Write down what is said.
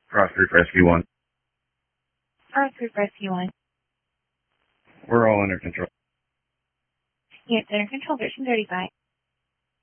Cross Group Rescue 1. Cross Group Rescue 1. We're all under control. Yes, under control, version 35.